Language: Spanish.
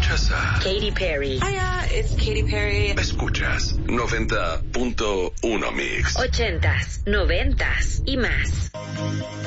Escuchas a Katy Perry. Hiya, it's Katy Perry. Escuchas 90.1 Mix. 80s, 90s y más.